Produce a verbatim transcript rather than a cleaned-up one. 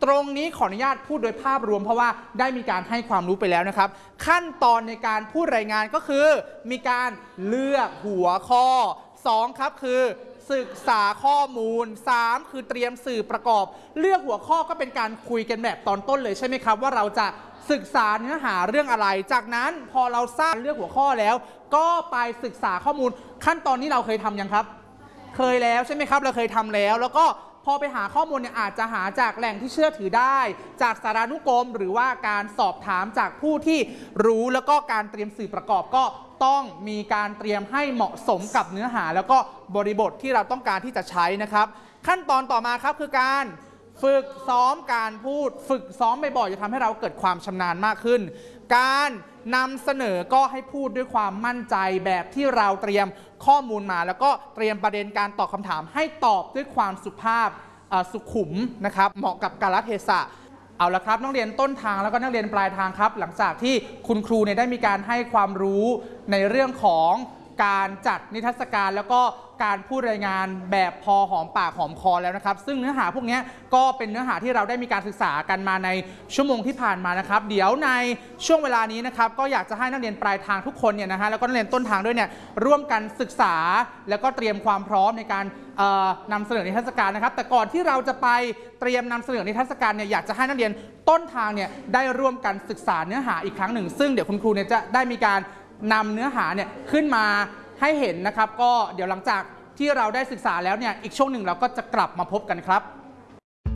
ตรงนี้ขออนุญาตพูดโดยภาพรวมเพราะว่าได้มีการให้ความรู้ไปแล้วนะครับขั้นตอนในการพูดรายงานก็คือมีการเลือกหัวข้อสองครับคือศึกษาข้อมูลสามคือเตรียมสื่อประกอบเลือกหัวข้อก็เป็นการคุยกันแบบตอนต้นเลยใช่ไหมครับว่าเราจะศึกษาเนื้อหาเรื่องอะไรจากนั้นพอเราทราบเลือกหัวข้อแล้วก็ไปศึกษาข้อมูลขั้นตอนนี้เราเคยทำยังครับเคยแล้วใช่ไหมครับเราเคยทำแล้วแล้วก็พอไปหาข้อมูลเนี่ยอาจจะหาจากแหล่งที่เชื่อถือได้จากสารานุกรมหรือว่าการสอบถามจากผู้ที่รู้แล้วก็การเตรียมสื่อประกอบก็ต้องมีการเตรียมให้เหมาะสมกับเนื้อหาแล้วก็บริบทที่เราต้องการที่จะใช้นะครับขั้นตอนต่อมาครับคือการฝึกซ้อมการพูดฝึกซ้อมบ่อยๆจะทำให้เราเกิดความชำนาญมากขึ้นการนำเสนอก็ให้พูดด้วยความมั่นใจแบบที่เราเตรียมข้อมูลมาแล้วก็เตรียมประเด็นการตอบคำถามให้ตอบด้วยความสุภาพสุขุมนะครับเหมาะกับกาลเทศะเอาละครับนักเรียนต้นทางแล้วก็นักเรียนปลายทางครับหลังจากที่คุณครูเนี่ยได้มีการให้ความรู้ในเรื่องของการจัดนิทรรศการแล้วก็การพูดรายงานแบบพอหอมปากหอมคอแล้วนะครับซึ่งเนื้อหาพวกนี้ก็เป็นเนื้อหาที่เราได้มีการศึกษากันมาในชั่วโมงที่ผ่านมานะครับเดี๋ยวในช่วงเวลานี้นะครับก็อยากจะให้นักเรียนปลายทางทุกคนเนี่ยนะฮะแล้วก็นักเรียนต้นทางด้วยเนี่ยร่วมกันศึกษาแล้วก็เตรียมความพร้อมในการนำเสนอนิทรรศการนะครับแต่ก่อนที่เราจะไปเตรียมนำเสนอนิทรรศการเนี่ยอยากจะให้นักเรียนต้นทางเนี่ยได้ร่วมกันศึกษาเนื้อหาอีกครั้งหนึ่งซึ่งเดี๋ยวคุณครูเนี่ยจะได้มีการนำเนื้อหาเนี่ยขึ้นมาให้เห็นนะครับก็เดี๋ยวหลังจากที่เราได้ศึกษาแล้วเนี่ยอีกช่วงหนึ่งเราก็จะกลับมาพบกันครับ